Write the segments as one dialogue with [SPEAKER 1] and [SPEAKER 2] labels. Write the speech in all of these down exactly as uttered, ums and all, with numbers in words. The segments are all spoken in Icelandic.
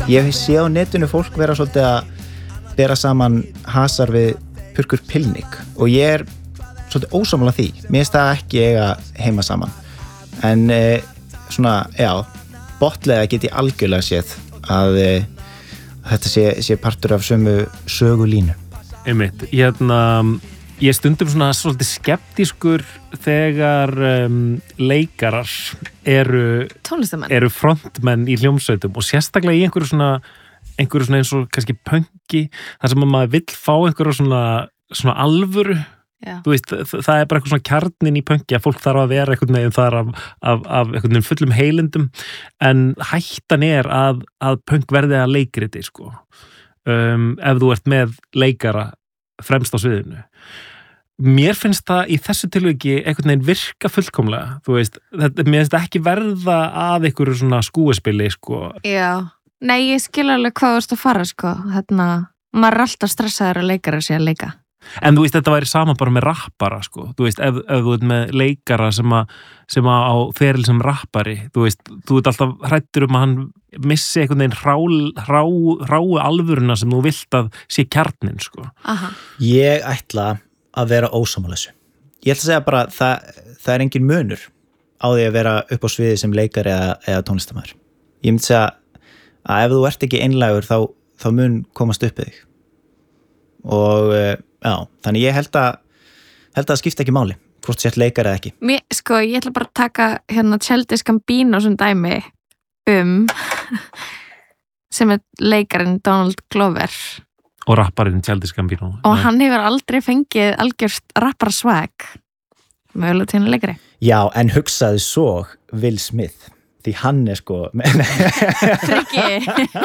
[SPEAKER 1] Ég sé á netinu fólk vera svolítið að bera saman hasar við purkur pilnik og ég er svolítið ósammála því. Mér finnst það ekki eiga heima saman. En e, svona, já, botlega get ég algjörlega séð að e, þetta sé, sé partur af sömu sögulínu.
[SPEAKER 2] Einmitt, hérna, ég stundum svona svolítið skeptískur þegar um, leikarar eru, eru frontmenn í hljómsveitum og sérstaklega í einhverju svona, einhverju svona eins og kannski pönki, þar sem maður vill fá einhverju svona, svona alvöru. Já. Þú veist, það er bara eitthvað svona kjarnin í pönki að fólk þarf að vera einhvern veginn þar af, af, af einhvern veginn fullum heilindum en hættan er að, að pönk verði að leikriti sko um, ef þú ert með leikara fremst á sviðinu. Mér finnst það í þessu tilviki einhvern veginn virka fullkomlega, þú veist, þetta, mér finnst það ekki verða að einhverju svona skúespili sko.
[SPEAKER 3] Já, nei ég skil alveg hvað þú ert að fara sko, þarna, maður er alltaf stressaður að leikara sé að leika.
[SPEAKER 2] En þú veist, þetta væri sama bara með rappara, sko. Þú veist, ef, ef þú ert með leikara sem að, sem að á feril sem rappari, þú veist, þú ert alltaf hræddur um að hann missi einhvern veginn hrá, hrá, ráu alvöruna sem þú vilt að sé kjarnin, sko.
[SPEAKER 3] Aha.
[SPEAKER 1] Ég ætla að vera ósammála þessu. Ég ætla að segja bara, það, það er engin munur á því að vera upp á sviði sem leikari eða, eða tónlistarmaður. Ég myndi segja að ef þú ert ekki einlægur, þá, þá mun komast upp við þig. Og já, þannig ég held að held að það skipta ekki máli hvort sért leikari eða ekki.
[SPEAKER 3] Mér, sko, ég ætla bara að taka hérna Childish Gambino sem dæmi um sem er leikarinn Donald Glover
[SPEAKER 2] og rapparinn Childish Gambino
[SPEAKER 3] og Nei. Hann hefur aldrei fengið algjörst rappara swag mögulega til hann leikari. Já,
[SPEAKER 1] en hugsaði svo Will Smith því hann er sko
[SPEAKER 3] Friki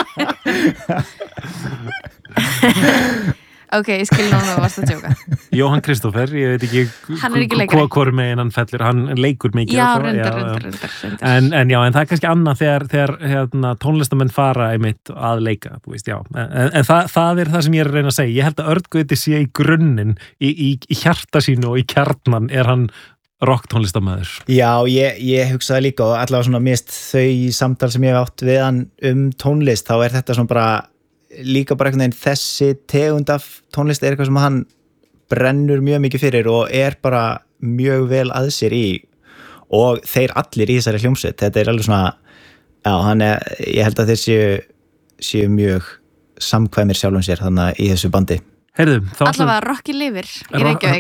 [SPEAKER 3] Ok, ég skil núna að varst að tjóka.
[SPEAKER 2] Jóhann Kristófer, ég veit ekki hvað hvort meginn hann fellur, hann leikur mikið.
[SPEAKER 3] Já, reyndar, reyndar, reyndar, reyndar.
[SPEAKER 2] En, en já, en það er kannski annað þegar, þegar hérna, tónlistamenn fara einmitt að leika, þú veist, já. En, en það, það er það sem ég er að reyna að segja. Ég held að Örn Gauti sé í grunninn, í, í, í hjarta sínu og í kjarnan er hann rocktónlistamæður.
[SPEAKER 1] Já, ég, ég hugsaði líka og allavega svona mist þau í samtal sem ég hef átt við hann um tónlist, þá er þetta svona bara líka bara einhvern veginn þessi tegund af tónlist er eitthvað sem hann brennur mjög mikið fyrir og er bara mjög vel að sér í og þeir allir í þessari hljómsveit þetta er alveg svona, já, hann er, ég held að þeir séu, séu mjög samkvæmir sjálfum sér þannig í þessu bandi.
[SPEAKER 2] Heyrðu,
[SPEAKER 3] allavega Rokki lifir í Reykjavík.